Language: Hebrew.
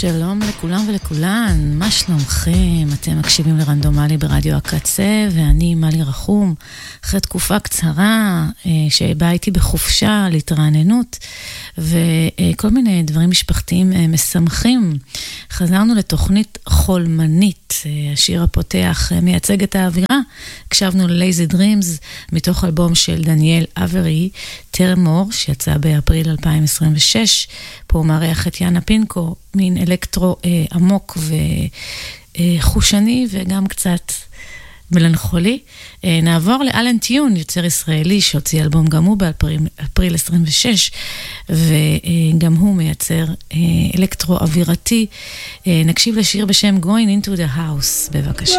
שלום לכולם ולכולן, מה שלומכם? אתם מקשיבים לרנדומלי ברדיו הקצה, ואני מלי רחום, אחרי תקופה קצרה שבה הייתי בחופשה להתרעננות, וכל מיני דברים משפחתיים משמחים. חזרנו לתוכנית חולמנית, השיר הפותח מייצג את האווירה, הקשבנו ללייזי דרימס, מתוך אלבום של דניאל אברי, טרמור, שיצא באפריל 2026, פה הוא מארח את יאנה פינקו, מין אלקטרו עמוק וחושני וגם קצת מלנכולי. נעבור לאלן טיון, יוצר ישראלי שהוציא אלבום גם הוא באפריל 26, וגם הוא מייצר אלקטרו אווירתי. נקשיב לשיר בשם Going into the House, בבקשה.